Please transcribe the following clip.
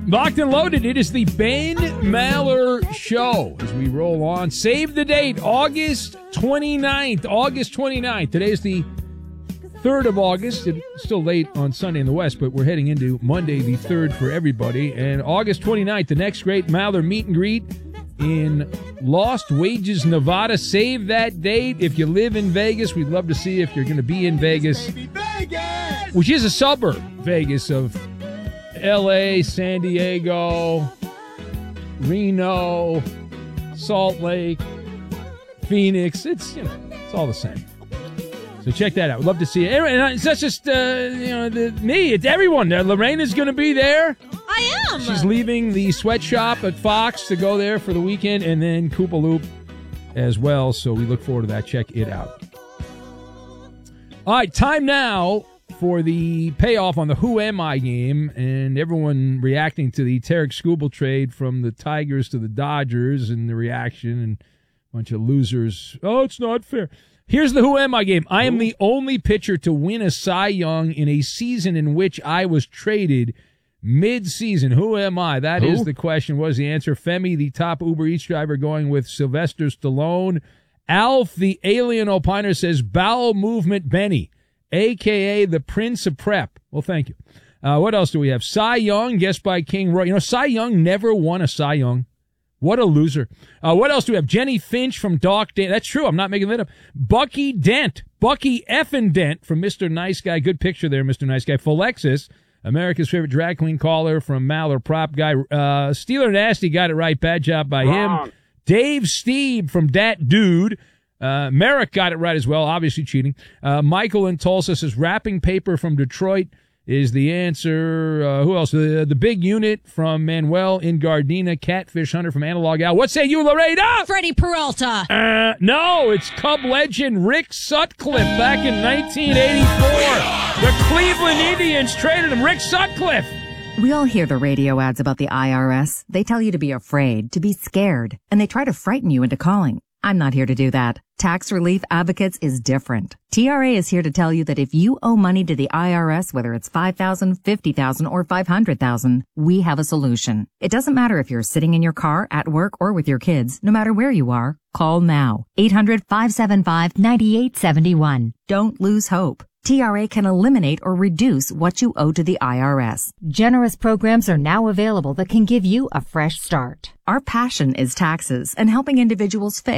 Locked and loaded, it is the Ben Maller Show as we roll on. Save the date, August 29th. August 29th. Today is the 3rd of August. It's still late on Sunday in the West, but we're heading into Monday the 3rd for everybody. And August 29th, the next great Maller meet and greet in Lost Wages, Nevada. Save that date. If you live in Vegas, we'd love to see you if you're going to be in Vegas, which is a suburb, Vegas, of L.A., San Diego, Reno, Salt Lake, Phoenix. It's all the same. So check that out. We'd love to see you. And it's not just me. It's everyone there. Lorena's going to be there. I am. She's leaving the sweatshop at Fox to go there for the weekend, and then Koopa Loop as well. So we look forward to that. Check it out. All right, time now for the payoff on the Who Am I game, and everyone reacting to the Tarek Skubal trade from the Tigers to the Dodgers and the reaction, and a bunch of losers. Oh, it's not fair. Here's the Who Am I game. I am the only pitcher to win a Cy Young in a season in which I was traded mid-season. Who am I? That is the question. What is the answer? Femi, the top Uber Eats driver, going with Sylvester Stallone. Alf, the alien opiner, says Bowel Movement Benny, a.k.a. the Prince of Prep. Well, thank you. What else do we have? Cy Young, guessed by King Roy. Cy Young never won a Cy Young. What a loser. What else do we have? Jenny Finch from Doc Dan. That's true. I'm not making that up. Bucky Dent. Bucky effing Dent from Mr. Nice Guy. Good picture there, Mr. Nice Guy. Philexis, America's favorite drag queen caller from Maller Prop Guy. Steeler Nasty got it right. Bad job by him. Dave Steeb from Dat Dude. Merrick got it right as well. Obviously cheating. Michael in Tulsa says wrapping paper from Detroit is the answer. Who else? The big unit from Manuel in Gardena. Catfish Hunter from Analog Al. What say you, Lorena? Freddie Peralta. No, it's Cub legend Rick Sutcliffe back in 1984. The Cleveland Indians traded him. Rick Sutcliffe. We all hear the radio ads about the IRS. They tell you to be afraid, to be scared, and they try to frighten you into calling. I'm not here to do that. Tax Relief Advocates is different. TRA is here to tell you that if you owe money to the IRS, whether it's $5,000, $50,000, or $500,000, we have a solution. It doesn't matter if you're sitting in your car, at work, or with your kids. No matter where you are, call now. 800-575-9871. Don't lose hope. TRA can eliminate or reduce what you owe to the IRS. Generous programs are now available that can give you a fresh start. Our passion is taxes and helping individuals fix